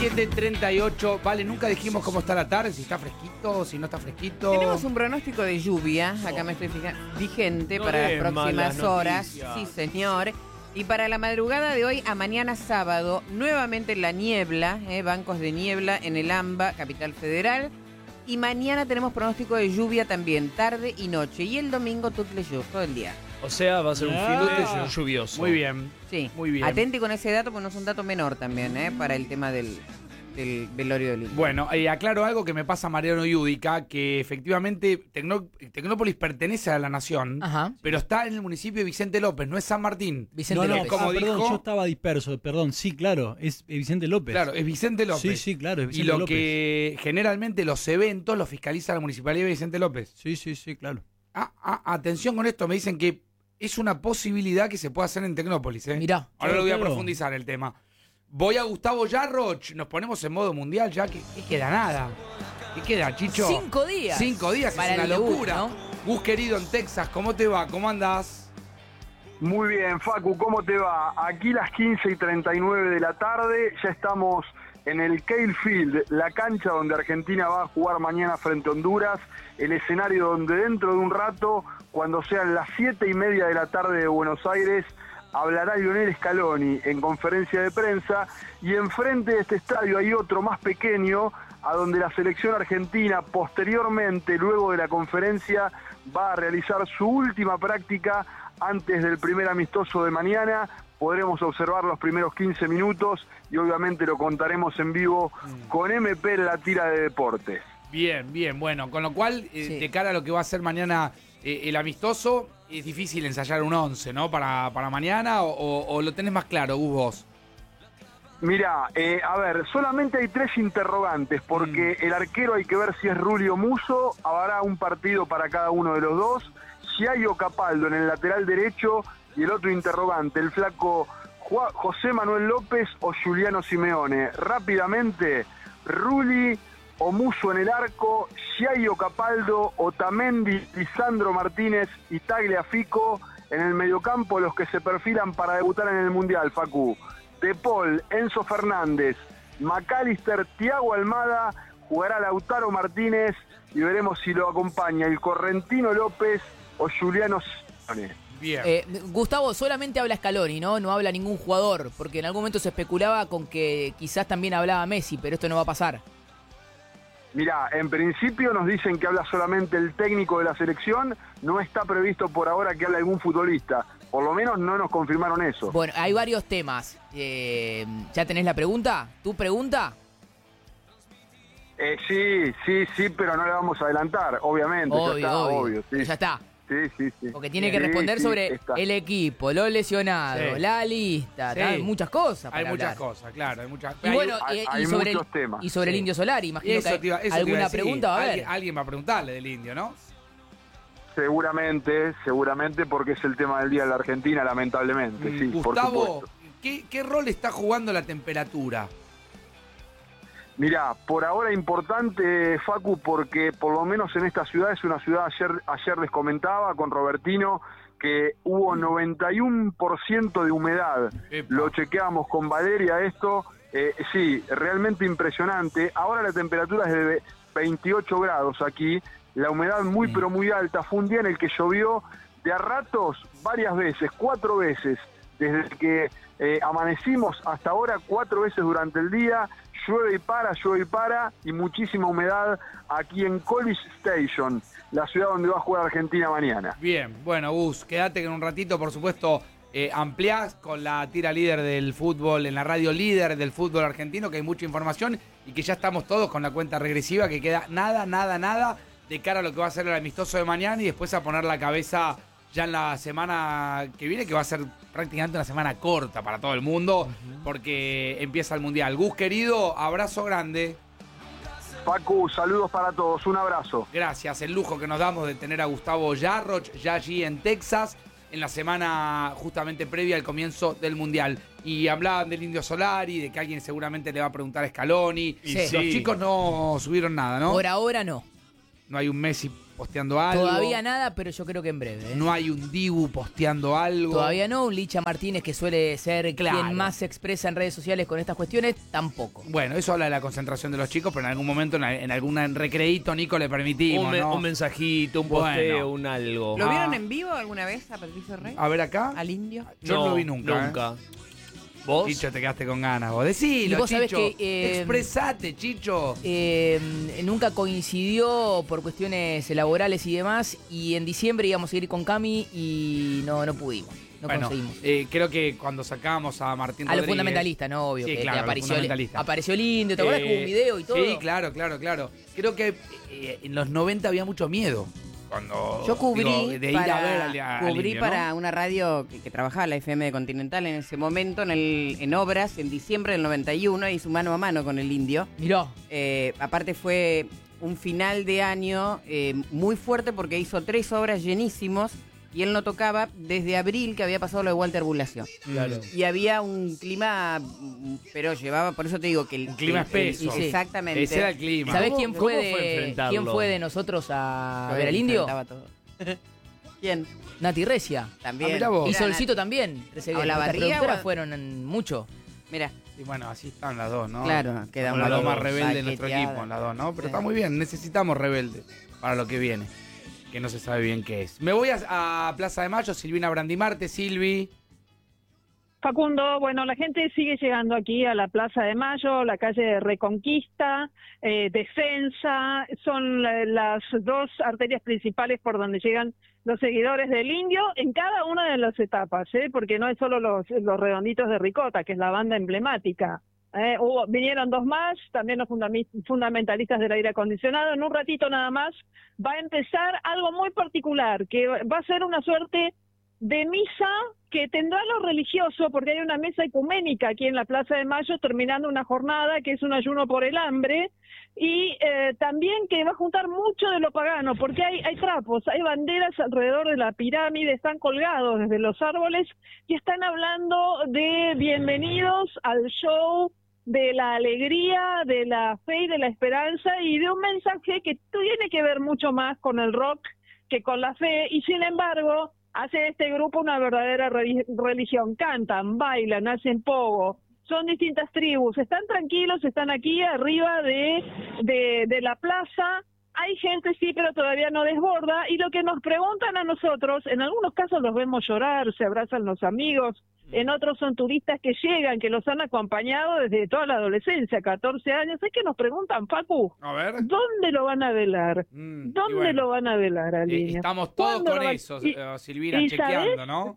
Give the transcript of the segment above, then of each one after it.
17:38. Vale, nunca dijimos cómo está la tarde, si está fresquito, si no está fresquito. Tenemos un pronóstico de lluvia, acá me estoy fijando, vigente No para las des próximas malas horas. noticias. Sí, señor. Y para la madrugada de hoy a mañana sábado, nuevamente la niebla, bancos de niebla en el AMBA, Capital Federal. Y mañana tenemos pronóstico de lluvia también, tarde y noche. Y el domingo Tuttleyú, todo el día. O sea, va a ser un fin de lluvioso. Muy bien. Sí, Muy bien. atente con ese dato, porque no es un dato menor también, para el tema del velorio del Indio. Bueno, aclaro algo que me pasa a Mariano Yudica, que efectivamente Tecnópolis pertenece a la nación, Ajá. pero está en el municipio de Vicente López, no es San Martín. Vicente No, López. como Perdón, dijo- yo estaba disperso, perdón. Sí, claro, es Vicente López. Claro, es Vicente López. Sí, sí, claro, es Y Vicente lo López. que generalmente los eventos los fiscaliza la Municipalidad de Vicente López. Sí, sí, sí, claro. Atención con esto, me dicen que es una posibilidad que se pueda hacer en Tecnópolis. Mirá. Ahora lo voy a Claro. profundizar el tema. Voy a Gustavo Yarroch, nos ponemos en modo mundial ya, que queda nada. ¿Qué queda, Chicho? 5 días. 5 días, Para es una el debut, locura. ¿no? Gus querido en Texas, ¿cómo te va? ¿Cómo andás? Muy bien, Facu, ¿cómo te va? Aquí las 15:39 de la tarde, ya estamos en el Cale Field, la cancha donde Argentina va a jugar mañana frente a Honduras, el escenario donde dentro de un rato, cuando sean las 7:30 de la tarde de Buenos Aires, hablará Lionel Scaloni en conferencia de prensa, y enfrente de este estadio hay otro más pequeño, a donde la selección argentina posteriormente, luego de la conferencia, va a realizar su última práctica antes del primer amistoso de mañana. Podremos observar los primeros 15 minutos y obviamente lo contaremos en vivo con MP en la tira de deportes. Bien, bien, bueno, con lo cual, Sí. de cara a lo que va a ser mañana el amistoso, es difícil ensayar un 11, ¿no? Para mañana, o lo tenés más claro, Gus, vos. Mira, a ver, solamente hay 3 interrogantes, porque el arquero hay que ver si es Rulli o Musso, habrá un partido para cada uno de los dos, si hay o Capaldo en el lateral derecho, y el otro interrogante, el flaco José Manuel López o Giuliano Simeone. Rápidamente, Rulli o Musso en el arco, Giaio Capaldo, Otamendi, Lisandro Martínez y Tagliafico en el mediocampo, los que se perfilan para debutar en el Mundial, Facu. De Paul, Enzo Fernández, McAllister, Thiago Almada, jugará Lautaro Martínez y veremos si lo acompaña el Correntino López o Giuliano Simeone. Bien. Gustavo, solamente habla Scaloni, ¿no? No habla ningún jugador, porque en algún momento se especulaba con que quizás también hablaba Messi, pero esto no va a pasar. Mirá, en principio nos dicen que habla solamente el técnico de la selección, no está previsto por ahora que hable algún futbolista, por lo menos no nos confirmaron eso. Bueno, hay varios temas. ¿Ya tenés la pregunta? ¿Tu pregunta? Sí, pero no le vamos a adelantar, obviamente, ya está, obvio, sí. Ya está. Sí. Porque tiene que Sí, responder sí, sobre está. el equipo, los lesionados, Sí. la lista, Sí. hay muchas cosas para Hay muchas hablar. cosas, claro, hay muchas. Y bueno, hay y sobre muchos temas. y sobre el Sí. Indio Solari, imagino Eso que te iba- eso te iba a alguna decir. pregunta va a haber. Alguien va a preguntarle del Indio, ¿no? Seguramente, porque es el tema del día de la Argentina, lamentablemente, sí, por Gustavo, supuesto. ¿qué rol está jugando la temperatura? Mirá, por ahora importante, Facu, porque por lo menos en esta ciudad, es una ciudad, ayer les comentaba con Robertino, que hubo 91% de humedad. Epa. Lo chequeamos con Valeria esto, sí, realmente impresionante. Ahora la temperatura es de 28 grados aquí, la humedad muy pero muy alta. Fue un día en el que llovió de a ratos varias veces, 4 veces, desde que amanecimos hasta ahora, 4 veces durante el día. Llueve y para, y muchísima humedad aquí en College Station, la ciudad donde va a jugar Argentina mañana. Bien, bueno, Gus, quédate que en un ratito, por supuesto, ampliás con la tira líder del fútbol, en la radio líder del fútbol argentino, que hay mucha información y que ya estamos todos con la cuenta regresiva, que queda nada de cara a lo que va a ser el amistoso de mañana y después a poner la cabeza ya en la semana que viene, que va a ser prácticamente una semana corta para todo el mundo, porque empieza el Mundial. Gus, querido, abrazo grande. Facu, saludos para todos, un abrazo. Gracias, el lujo que nos damos de tener a Gustavo Yarroch ya allí en Texas, en la semana justamente previa al comienzo del Mundial. Y hablaban del Indio Solari, de que alguien seguramente le va a preguntar a Scaloni. Sí. Los chicos no subieron nada, ¿no? Por ahora no. No hay un Messi posteando algo. Todavía nada, pero yo creo que en breve. No hay un Dibu posteando algo. Todavía no, un Licha Martínez que suele ser Claro. quien más se expresa en redes sociales con estas cuestiones, tampoco. Bueno, eso habla de la concentración de los chicos, pero en algún momento, en algún recreíto, Nico, le permitimos, ¿no? Un mensajito, un posteo, un algo. ¿Lo vieron en vivo alguna vez a Patricio Rey? A ver acá. ¿Al indio? Yo no lo vi nunca. ¿Vos? Chicho, te quedaste con ganas. Vos decilo, Y vos sabés Chicho. que, Expresate, Chicho. Nunca coincidió por cuestiones laborales y demás, y en diciembre íbamos a ir con Cami y no pudimos, no Bueno, conseguimos. creo que cuando sacábamos a Martín A lo Rodríguez... fundamentalista, ¿no? Obvio. Sí, que claro, apareció lindo, ¿te acuerdas que hubo un video y todo? Sí, claro. Creo que en los 90 había mucho miedo. Cuando, Yo cubrí, de ir a ver al cubrí indio, para ¿no? una radio que trabajaba la FM de Continental en ese momento, en Obras, en diciembre del 91, hizo mano a mano con el indio. Mirá. Aparte fue un final de año muy fuerte porque hizo 3 obras llenísimos y él no tocaba desde abril, que había pasado lo de Walter Bulacio. Claro. Y había un clima, pero llevaba, por eso te digo que Un clima espeso. sí. Exactamente. Ese era el clima. ¿Sabés ¿Cómo- quién cómo fue enfrentarlo? quién fue de nosotros a Yo ver al indio? enfrentaba todo. ¿Quién? Nati Recia. También. mirá vos. Y Era Solcito Nati. también. Olavarría, Las productoras o- fueron mucho. Mira, Y bueno, así están las dos, ¿no? claro, queda Somos una las dos más cosa rebeldes de nuestro saqueteada. equipo, las dos, ¿no? Pero Sí. está muy bien, necesitamos rebeldes para lo que viene, que no se sabe bien qué es. Me voy a Plaza de Mayo, Silvina Brandimarte. Silvi. Facundo, bueno, la gente sigue llegando aquí a la Plaza de Mayo, la calle Reconquista, Defensa, son las 2 arterias principales por donde llegan los seguidores del indio en cada una de las etapas, porque no es solo los redonditos de Ricota, que es la banda emblemática. Vinieron 2 más, también los fundamentalistas del aire acondicionado. En un ratito nada más va a empezar algo muy particular, que va a ser una suerte de misa que tendrá lo religioso, porque hay una mesa ecuménica aquí en la Plaza de Mayo terminando una jornada que es un ayuno por el hambre, y también que va a juntar mucho de lo pagano, porque hay trapos, hay banderas alrededor de la pirámide, están colgados desde los árboles y están hablando de bienvenidos al show de la alegría, de la fe y de la esperanza, y de un mensaje que tiene que ver mucho más con el rock que con la fe, y sin embargo hace este grupo una verdadera religión. Cantan, bailan, hacen pogo, son distintas tribus, están tranquilos, están aquí arriba de la plaza. Hay gente, sí, pero todavía no desborda, y lo que nos preguntan a nosotros, en algunos casos los vemos llorar, se abrazan los amigos, en otros son turistas que llegan, que los han acompañado desde toda la adolescencia, 14 años, es que nos preguntan, Facu, A ver. ¿dónde lo van a velar? Y ¿Dónde bueno, lo van a velar, Aline? estamos todos ¿Cuándo con lo van- eso, y- Silvina, y chequeando, sabés- ¿no?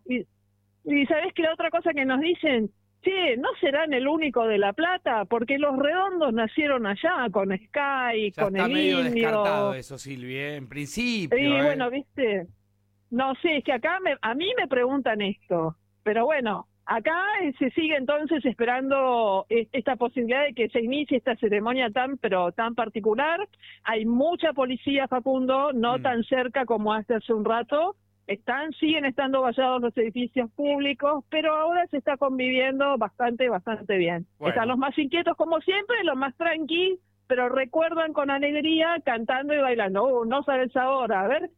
Y sabés que la otra cosa que nos dicen, che, ¿no serán el único de La Plata? Porque los redondos nacieron allá, con Sky, Ya con está el medio indio. descartado eso, Silvi, en principio. Y bueno, viste, no sé, es que acá a mí me preguntan esto, pero bueno, acá se sigue entonces esperando esta posibilidad de que se inicie esta ceremonia tan particular. Hay mucha policía, Facundo, no tan cerca como hace un rato. Siguen estando vallados los edificios públicos, pero ahora se está conviviendo bastante bien. Bueno. Están los más inquietos como siempre, los más tranquilos, pero recuerdan con alegría, cantando y bailando. No sabes ahora, a ver.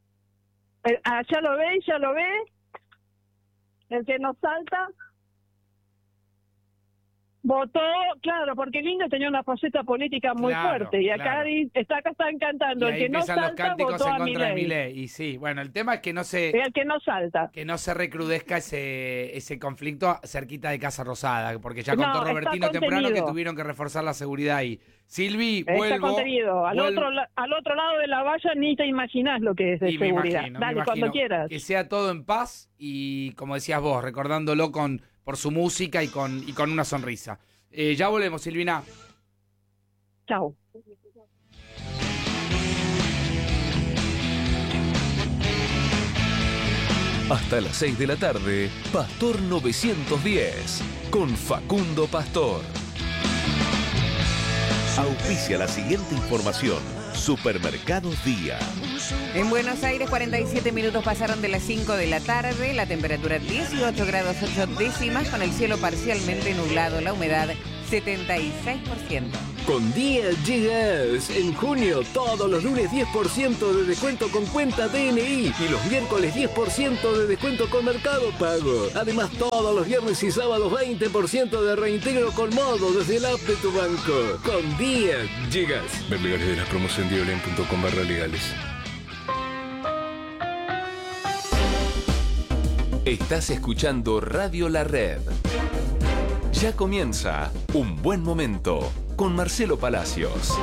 Ya lo ve. El que nos salta. Votó, claro, porque el indio tenía una faceta política muy Claro, fuerte, y acá claro. están cantando. Y El ahí que no empiezan los salta cánticos votó en a contra de Milei. Milei. Y sí, bueno, el tema es que no se El que no salta. recrudezca ese conflicto cerquita de Casa Rosada, porque ya No, contó está Robertino temprano que contenido. tuvieron que reforzar la seguridad ahí. Silvi, Está vuelvo. contenido. Al otro lado de la valla ni te imaginás lo que es de Y me seguridad. imagino, Dale, cuando quieras. que sea todo en paz y, como decías vos, recordándolo por su música y con una sonrisa. Ya volvemos, Silvina. Chau. Hasta las 6 de la tarde, Pastor 910, con Facundo Pastor. Auspicia la siguiente información. Supermercados Día. En Buenos Aires, 47 minutos pasaron de las 5 de la tarde, la temperatura 18 grados 8 décimas, con el cielo parcialmente nublado, la humedad 76%. Con Día Llegas. En junio, todos los lunes 10% de descuento con cuenta DNI y los miércoles 10% de descuento con Mercado Pago. Además, todos los viernes y sábados 20% de reintegro con modo desde el app de tu banco. Con Día Llegas. Ver legales de las promos en diolen.com/legales. Estás escuchando Radio La Red. Ya comienza Un Buen Momento con Marcelo Palacios.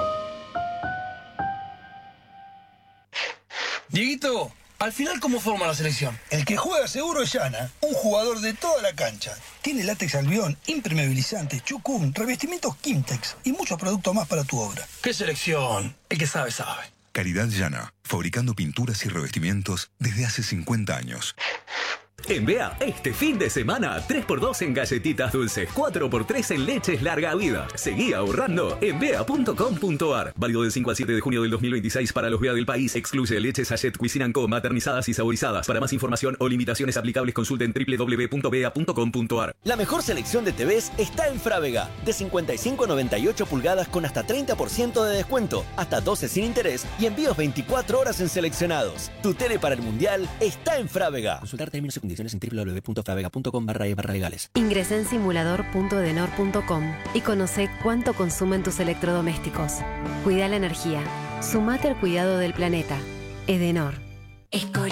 Dieguito, al final, ¿cómo forma la selección? El que juega seguro es Yana, un jugador de toda la cancha. Tiene látex albión, impermeabilizante, chucún, revestimientos Kimtex y muchos productos más para tu obra. ¿Qué selección? El que sabe, sabe. Calidad Yana, fabricando pinturas y revestimientos desde hace 50 años. En BEA, este fin de semana, 3x2 en galletitas dulces, 4x3 en leches larga vida. Seguí ahorrando en bea.com.ar. Válido del 5 al 7 de junio del 2026 para los BEA del país. Excluye leches Sachet Cuisinant Co, maternizadas y saborizadas. Para más información o limitaciones aplicables, consulten www.bea.com.ar. La mejor selección de TVs está en Frávega. De 55 a 98 pulgadas con hasta 30% de descuento, hasta 12 sin interés y envíos 24 horas en seleccionados. Tu tele para el Mundial está en Frávega. Consultar términos y condiciones en www.fravega.com/legales. Ingresá en simulador.edenor.com y conoce cuánto consumen tus electrodomésticos. Cuida la energía. Sumate al cuidado del planeta. Edenor.